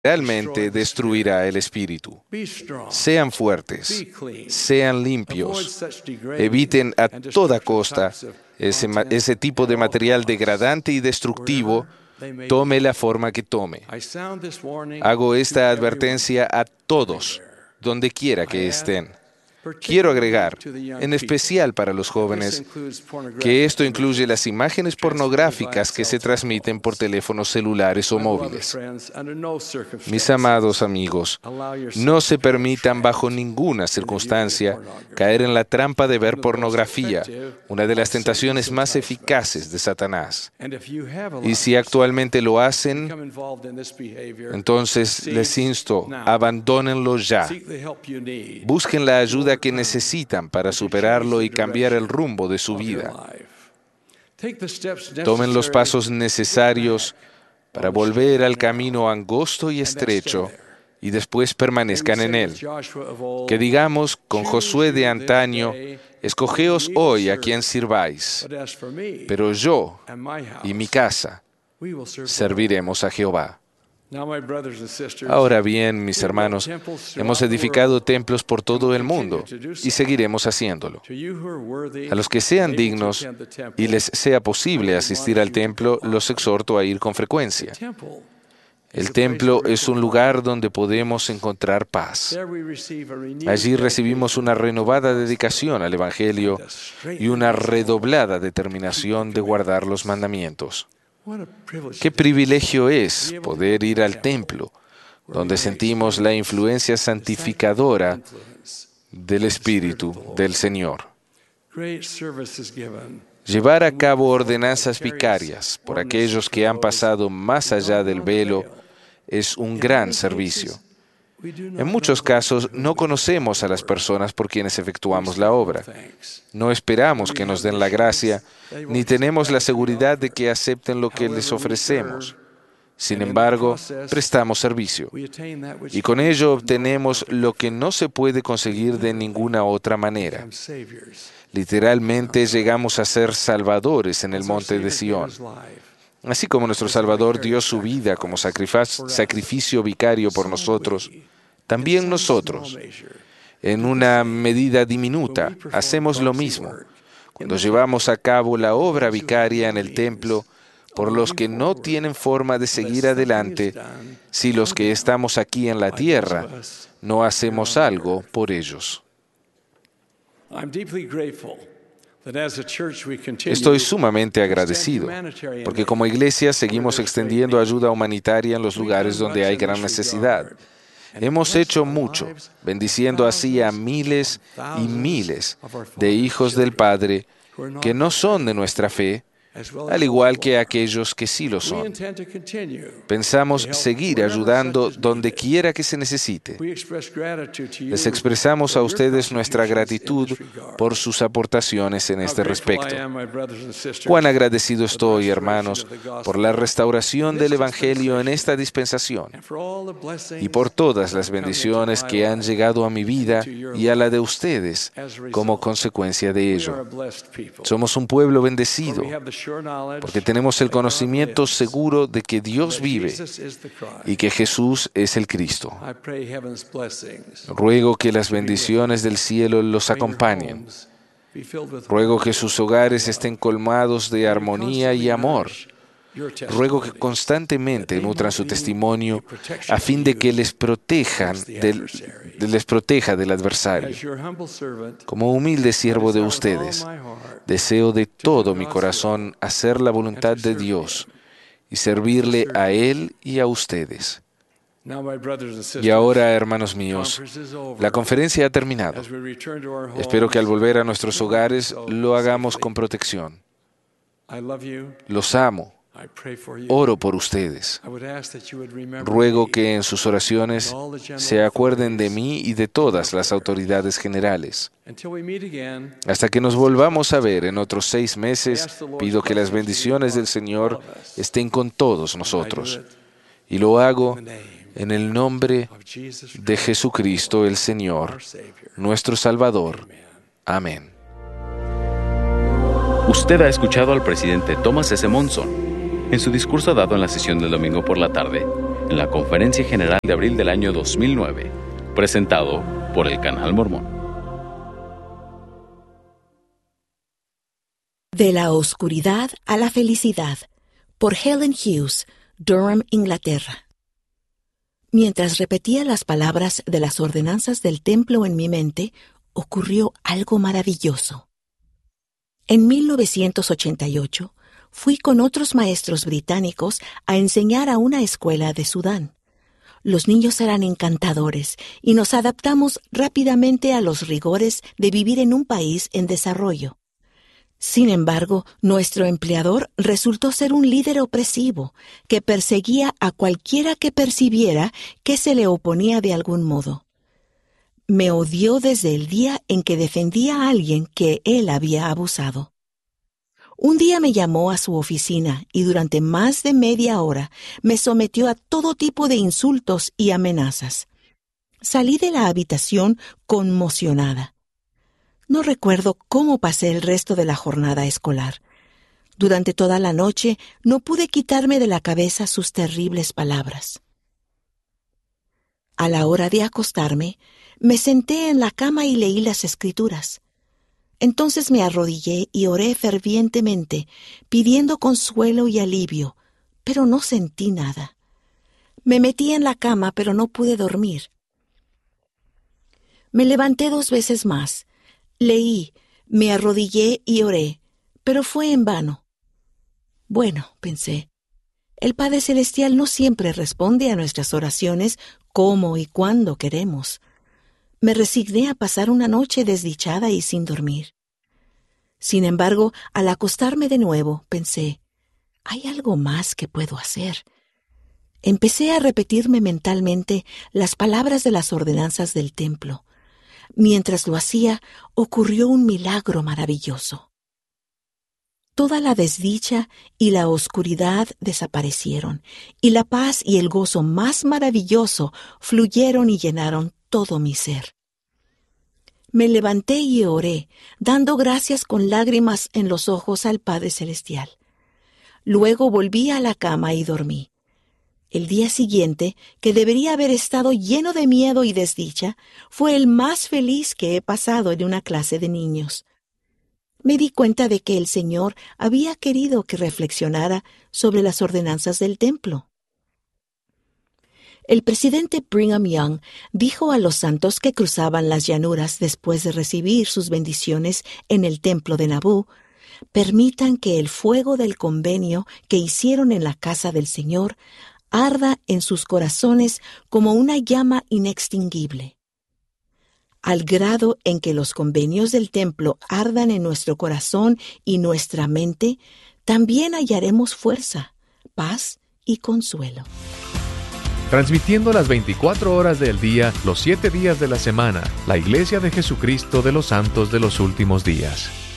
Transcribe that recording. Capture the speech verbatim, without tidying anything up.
realmente destruirá el espíritu. Sean fuertes, sean limpios, eviten a toda costa ese, ese tipo de material degradante y destructivo, tome la forma que tome. Hago esta advertencia a todos, donde quiera que estén. Quiero agregar, en especial para los jóvenes, que esto incluye las imágenes pornográficas que se transmiten por teléfonos celulares o móviles. Mis amados amigos, no se permitan bajo ninguna circunstancia caer en la trampa de ver pornografía, una de las tentaciones más eficaces de Satanás. Y si actualmente lo hacen, entonces les insto, abandónenlo ya. Busquen la ayuda que necesitan para superarlo y cambiar el rumbo de su vida. Tomen los pasos necesarios para volver al camino angosto y estrecho y después permanezcan en él. Que digamos con Josué de antaño, escogeos hoy a quien sirváis, pero yo y mi casa serviremos a Jehová. Ahora bien, mis hermanos, hemos edificado templos por todo el mundo y seguiremos haciéndolo. A los que sean dignos y les sea posible asistir al templo, los exhorto a ir con frecuencia. El templo es un lugar donde podemos encontrar paz. Allí recibimos una renovada dedicación al Evangelio y una redoblada determinación de guardar los mandamientos. Qué privilegio es poder ir al templo, donde sentimos la influencia santificadora del Espíritu del Señor. Llevar a cabo ordenanzas vicarias por aquellos que han pasado más allá del velo es un gran servicio. En muchos casos no conocemos a las personas por quienes efectuamos la obra. No esperamos que nos den la gracia, ni tenemos la seguridad de que acepten lo que les ofrecemos. Sin embargo, prestamos servicio. Y con ello obtenemos lo que no se puede conseguir de ninguna otra manera. Literalmente llegamos a ser salvadores en el monte de Sión. Así como nuestro Salvador dio su vida como sacrificio vicario por nosotros, también nosotros, en una medida diminuta, hacemos lo mismo cuando llevamos a cabo la obra vicaria en el templo por los que no tienen forma de seguir adelante si los que estamos aquí en la tierra no hacemos algo por ellos. Estoy sumamente agradecido, porque como iglesia seguimos extendiendo ayuda humanitaria en los lugares donde hay gran necesidad. Hemos hecho mucho, bendiciendo así a miles y miles de hijos del Padre que no son de nuestra fe, al igual que aquellos que sí lo son. Pensamos seguir ayudando donde quiera que se necesite. Les expresamos a ustedes nuestra gratitud por sus aportaciones en este respecto. Cuán agradecido estoy, hermanos, por la restauración del Evangelio en esta dispensación y por todas las bendiciones que han llegado a mi vida y a la de ustedes como consecuencia de ello. Somos un pueblo bendecido, porque tenemos el conocimiento seguro de que Dios vive y que Jesús es el Cristo. Ruego que las bendiciones del cielo los acompañen. Ruego que sus hogares estén colmados de armonía y amor. Ruego que constantemente nutran su testimonio a fin de que les protejan del, les proteja del adversario. Como humilde siervo de ustedes, deseo de todo mi corazón hacer la voluntad de Dios y servirle a Él y a ustedes. Y ahora, hermanos míos, la conferencia ha terminado. Espero que al volver a nuestros hogares lo hagamos con protección. Los amo. Oro por ustedes. Ruego que en sus oraciones se acuerden de mí y de todas las autoridades generales. Hasta que nos volvamos a ver en otros seis meses, pido que las bendiciones del Señor estén con todos nosotros. Y lo hago en el nombre de Jesucristo el Señor, nuestro Salvador. Amén. Usted ha escuchado al presidente Thomas S. Monson en su discurso dado en la sesión del domingo por la tarde, en la Conferencia General de abril del año dos mil nueve, presentado por el Canal Mormón. De la oscuridad a la felicidad, por Helen Hughes, Durham, Inglaterra. Mientras repetía las palabras de las ordenanzas del templo en mi mente, ocurrió algo maravilloso. En mil novecientos ochenta y ocho, fui con otros maestros británicos a enseñar a una escuela de Sudán. Los niños eran encantadores y nos adaptamos rápidamente a los rigores de vivir en un país en desarrollo. Sin embargo, nuestro empleador resultó ser un líder opresivo que perseguía a cualquiera que percibiera que se le oponía de algún modo. Me odió desde el día en que defendía a alguien que él había abusado. Un día me llamó a su oficina y durante más de media hora me sometió a todo tipo de insultos y amenazas. Salí de la habitación conmocionada. No recuerdo cómo pasé el resto de la jornada escolar. Durante toda la noche no pude quitarme de la cabeza sus terribles palabras. A la hora de acostarme, me senté en la cama y leí las Escrituras. Entonces me arrodillé y oré fervientemente, pidiendo consuelo y alivio, pero no sentí nada. Me metí en la cama, pero no pude dormir. Me levanté dos veces más. Leí, me arrodillé y oré, pero fue en vano. Bueno, pensé, el Padre Celestial no siempre responde a nuestras oraciones como y cuando queremos. Me resigné a pasar una noche desdichada y sin dormir. Sin embargo, al acostarme de nuevo, pensé, ¿hay algo más que puedo hacer? Empecé a repetirme mentalmente las palabras de las ordenanzas del templo. Mientras lo hacía, ocurrió un milagro maravilloso. Toda la desdicha y la oscuridad desaparecieron, y la paz y el gozo más maravilloso fluyeron y llenaron todo mi ser. Me levanté y oré, dando gracias con lágrimas en los ojos al Padre Celestial. Luego volví a la cama y dormí. El día siguiente, que debería haber estado lleno de miedo y desdicha, fue el más feliz que he pasado en una clase de niños. Me di cuenta de que el Señor había querido que reflexionara sobre las ordenanzas del templo. El presidente Brigham Young dijo a los santos que cruzaban las llanuras después de recibir sus bendiciones en el templo de Nabú: permitan que el fuego del convenio que hicieron en la casa del Señor arda en sus corazones como una llama inextinguible. Al grado en que los convenios del templo ardan en nuestro corazón y nuestra mente, también hallaremos fuerza, paz y consuelo. Transmitiendo las veinticuatro horas del día, los siete días de la semana, la Iglesia de Jesucristo de los Santos de los Últimos Días.